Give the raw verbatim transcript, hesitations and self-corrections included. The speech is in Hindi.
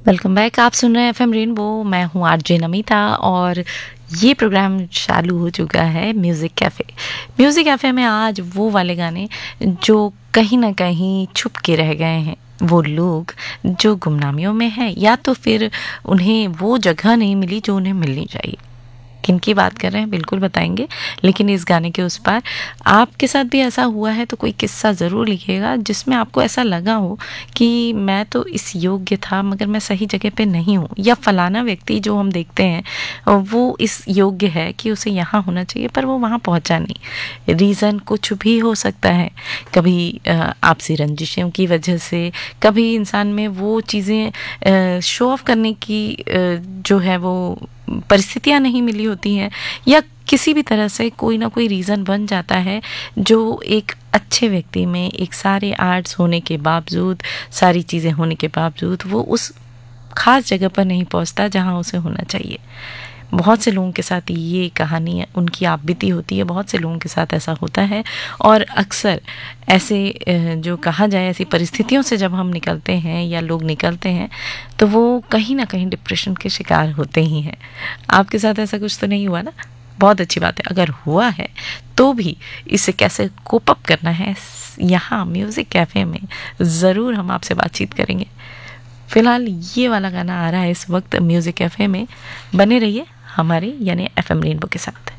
Welcome back. आप सुन रहे हैं एफएम रेनबो। मैं हूँ आरजे नमिता और ये प्रोग्राम चालू हो चुका है म्यूज़िक कैफ़े। म्यूज़िक कैफ़े में आज वो वाले गाने जो कहीं ना कहीं छुप के रह गए हैं, वो लोग जो गुमनामियों में हैं या तो फिर उन्हें वो जगह नहीं मिली जो उन्हें मिलनी चाहिए। किन की बात कर रहे हैं बिल्कुल बताएंगे, लेकिन इस गाने के उस पार आपके साथ भी ऐसा हुआ है तो कोई किस्सा ज़रूर लिखिएगा जिसमें आपको ऐसा लगा हो कि मैं तो इस योग्य था मगर मैं सही जगह पे नहीं हूँ, या फलाना व्यक्ति जो हम देखते हैं वो इस योग्य है कि उसे यहाँ होना चाहिए पर वो वहाँ पहुँचा नहीं। रीज़न कुछ भी हो सकता है, कभी आपसी रंजिशों की वजह से, कभी इंसान में वो चीज़ें शो ऑफ करने की जो है वो परिस्थितियाँ नहीं मिली होती हैं, या किसी भी तरह से कोई ना कोई रीज़न बन जाता है जो एक अच्छे व्यक्ति में, एक सारे आर्ट्स होने के बावजूद, सारी चीज़ें होने के बावजूद वो उस ख़ास जगह पर नहीं पहुंचता जहां उसे होना चाहिए। बहुत से लोगों के साथ ये कहानी है, उनकी आप बीती होती है, बहुत से लोगों के साथ ऐसा होता है। और अक्सर ऐसे जो कहा जाए ऐसी परिस्थितियों से जब हम निकलते हैं या लोग निकलते हैं तो वो कहीं ना कहीं डिप्रेशन के शिकार होते ही हैं। आपके साथ ऐसा कुछ तो नहीं हुआ ना? बहुत अच्छी बात है। अगर हुआ है तो भी इसे कैसे कोप अप करना है, यहाँ म्यूज़िक कैफ़े में ज़रूर हम आपसे बातचीत करेंगे। फ़िलहाल ये वाला गाना आ रहा है इस वक्त म्यूज़िक कैफ़े में। बने रहिए हमारे यानी एफएम रेनबो के साथ।